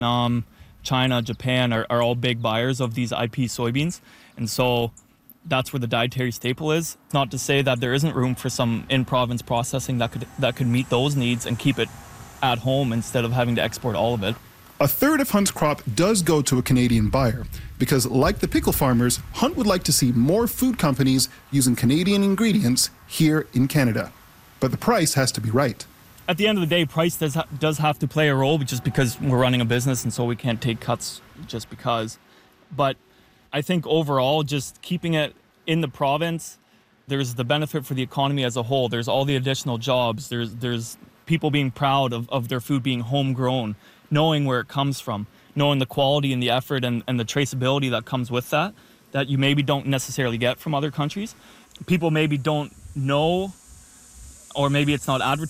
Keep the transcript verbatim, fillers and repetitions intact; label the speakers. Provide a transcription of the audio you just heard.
Speaker 1: Um, China, Japan are, are all big buyers of these I P soybeans. And so that's where the dietary staple is. Not to say that there isn't room for some in-province processing that could that could meet those needs and keep it at home instead of having to export all of it.
Speaker 2: A third of Hunt's crop does go to a Canadian buyer because, like the pickle farmers, Hunt would like to see more food companies using Canadian ingredients here in Canada. But the price has to be right.
Speaker 1: At the end of the day, price does ha- does have to play a role just because we're running a business and so we can't take cuts just because. But I think overall, just keeping it in the province, there's the benefit for the economy as a whole. There's all the additional jobs. There's there's people being proud of, of their food being homegrown, knowing where it comes from, knowing the quality and the effort and, and the traceability that comes with that, that you maybe don't necessarily get from other countries. People maybe don't know, or maybe it's not advertised